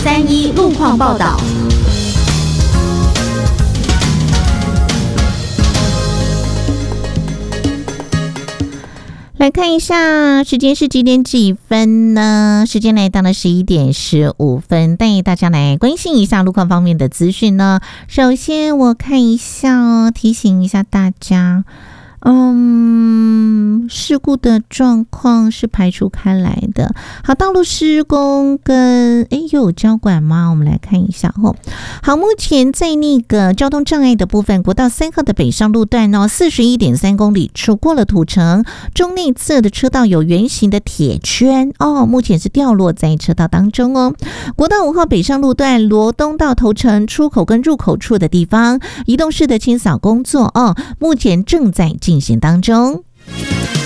631路况报道。来看一下时间是几点几分呢？时间来到了11点15分，带大家来关心一下路况方面的资讯呢。首先我看一下哦，提醒一下大家，事故的状况是排除开来的。好，道路施工跟又有交管吗？我们来看一下哦。好，目前在那个交通障碍的部分，国道3号的北上路段哦，41.3公里，出过了土城，中内侧的车道有圆形的铁圈哦，目前是掉落在车道当中哦。国道5号北上路段，罗东到头城出口跟入口处的地方，移动式的清扫工作哦，目前正在进行当中。